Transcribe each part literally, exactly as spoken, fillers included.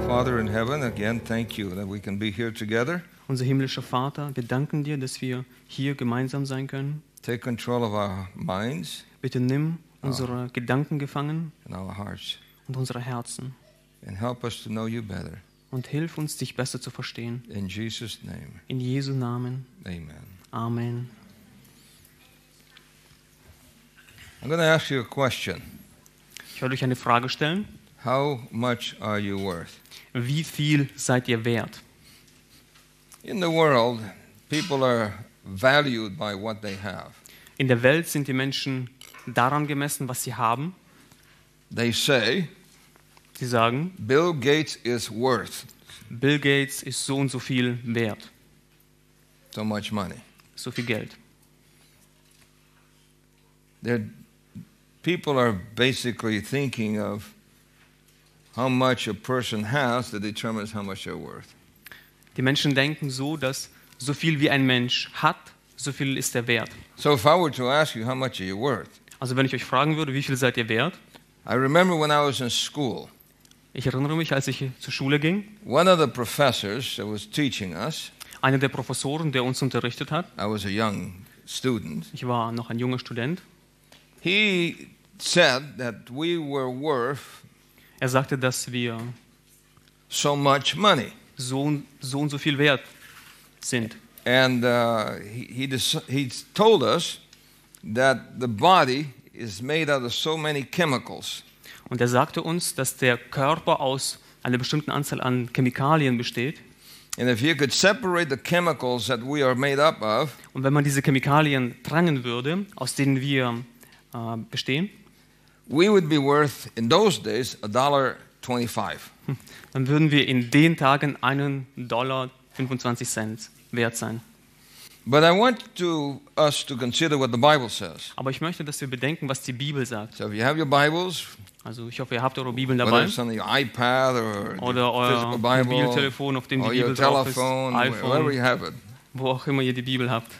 Father in heaven, again, thank you that we can be here together. Unser himmlischer Vater, wir danken dir, dass wir hier gemeinsam sein können. Take control of our minds Bitte nimm unsere oh. Gedanken gefangen and our hearts und unsere Herzen and help us to know you better. Und hilf uns, dich besser zu verstehen. In Jesus' name. In Jesu Namen. Amen. Amen. I'm going to ask you a question. Ich werde euch eine Frage stellen. How much are you worth? Wie viel seid ihr wert? In the world, people are valued by what they have. In der Welt sind die Menschen daran gemessen, was sie haben. They say, sie sagen, Bill Gates is worth. Bill Gates ist so und so viel wert. So much money. So viel Geld. They're, people are basically thinking of how much a person has that determines how much they're worth. Die Menschen denken so, dass so viel wie ein Mensch hat, so viel ist er wert. So if I were to ask you how much are you worth? Also wenn ich euch fragen würde, wie viel seid ihr wert? I remember when I was in school. Ich erinnere mich, als ich zur Schule ging. One of the professors that was teaching us. Einer der Professoren, der uns unterrichtet hat. I was a young student. Ich war noch ein junger Student. He said that we were worth. Er sagte, dass wir so much money. So, so und so viel wert sind. And uh, he, he, he told us that the body is made out of so many chemicals. Und er sagte uns, dass der Körper aus einer bestimmten Anzahl an Chemikalien besteht. And if you could separate the chemicals that we are made up of, und wenn man diese Chemikalien trennen würde, aus denen wir äh, bestehen, we would be worth in those days a dollar twenty-five. Dann würden wir in den Tagen einen Dollar fünfundzwanzig Cent wert sein. But I want to, us to consider what the Bible says. Aber ich möchte, dass wir bedenken, was die Bibel sagt. So if you have your Bibles, also ich hoffe, ihr habt eure Bibeln dabei. It's on the iPad or oder euer Mobiltelefon, auf dem die Bibel drauf ist, iPhone, you have it. wo auch immer ihr die Bibel habt.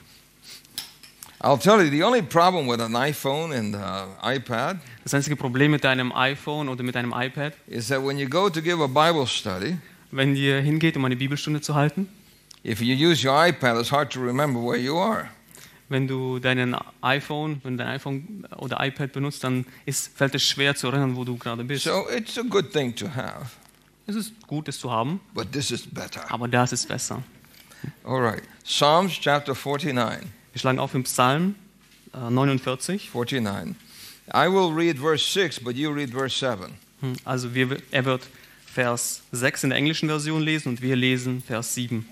I'll tell you, the only problem with an iPhone and uh, iPad das einzige Problem mit einem iPhone oder mit einem iPad is that when you go to give a Bible study, wenn ihr hingeht, um eine Bibelstunde zu halten, if you use your iPad, it's hard to remember where you are. Wenn du deinen iPhone, wenn dein iPhone oder iPad benutzt, dann ist, fällt es schwer zu erinnern, wo du gerade bist. So it's a good thing to have. Es ist gut, es zu haben. But this is better. Aber das ist besser. All right. Psalms chapter forty-nine. Wir schlagen auf im Psalm äh, neunundvierzig. forty-nine. I will read verse six, but you read verse seven. Also wir, er wird Vers sechs in der englischen Version lesen und wir lesen Vers sieben.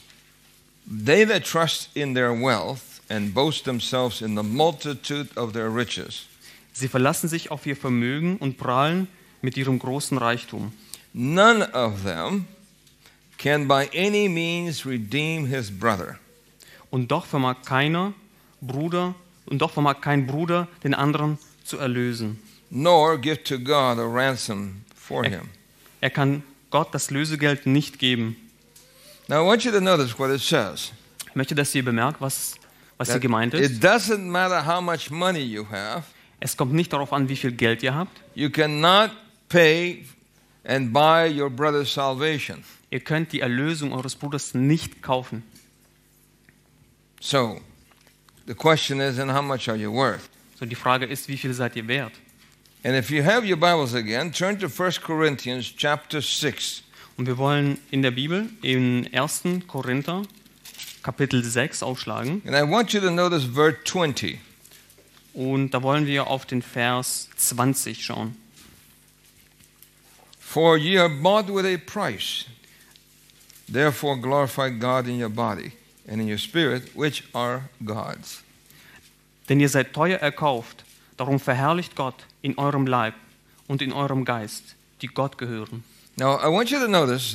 They that trust in their wealth and boast themselves in the multitude of their riches. Sie verlassen sich auf ihr Vermögen und prahlen mit ihrem großen Reichtum. None of them can by any means redeem his brother. Und doch vermag keiner Bruder und doch vermag kein Bruder den anderen zu erlösen. Nor give to God a ransom for er, him. Er kann Gott das Lösegeld nicht geben. Now I want you to notice what it says. Ich möchte, dass ihr bemerkt, was was hier gemeint ist. It doesn't matter how much money you have. Es kommt nicht darauf an, wie viel Geld ihr habt. You cannot pay and buy your brother's salvation. Ihr könnt die Erlösung eures Bruders nicht kaufen. So, the question is, and how much are you worth? So die Frage ist, wie viel seid ihr wert? And if you have your Bibles again, turn to First Corinthians chapter six. Und wir wollen in der Bibel in ersten Korinther Kapitel sechs aufschlagen. And I want you to notice verse twenty. Und da wollen wir auf den Vers zwanzig schauen. For ye are bought with a price. Therefore glorify God in your body and in your spirit, which are God's. Denn ihr seid teuer erkauft, darum verherrlicht Gott in eurem Leib und in eurem Geist, die Gott gehören. Now I want you to notice